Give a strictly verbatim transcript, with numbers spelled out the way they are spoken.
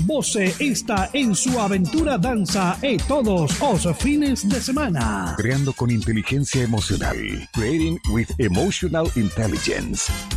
Voce está en su aventura danza e todos os fines de semana. Creando con inteligencia emocional. Creating with Emotional Intelligence.